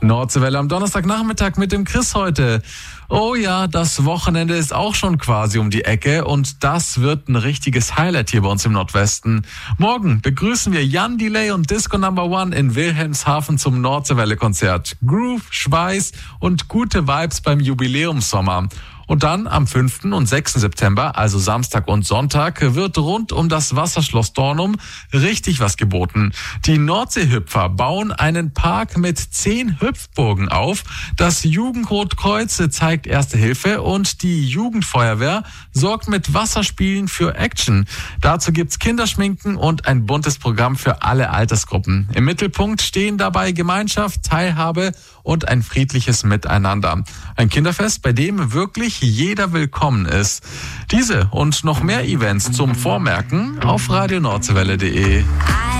Nordseewelle am Donnerstagnachmittag mit dem Chris heute. Oh ja, das Wochenende ist auch schon quasi um die Ecke und das wird ein richtiges Highlight hier bei uns im Nordwesten. Morgen begrüßen wir Jan Delay und Disco No. 1 in Wilhelmshaven zum Nordseewelle-Konzert. Groove, Schweiß und gute Vibes beim Jubiläumssommer. Und dann am 5. und 6. September, also Samstag und Sonntag, wird rund um das Wasserschloss Dornum richtig was geboten. Die Nordseehüpfer bauen einen Park mit 10 Hüpfburgen auf. Das Jugendrotkreuz zeigt Erste Hilfe und die Jugendfeuerwehr sorgt mit Wasserspielen für Action. Dazu gibt's Kinderschminken und ein buntes Programm für alle Altersgruppen. Im Mittelpunkt stehen dabei Gemeinschaft, Teilhabe und ein friedliches Miteinander. Ein Kinderfest, bei dem wirklich jeder willkommen ist. Diese und noch mehr Events zum Vormerken auf radionordsewelle.de.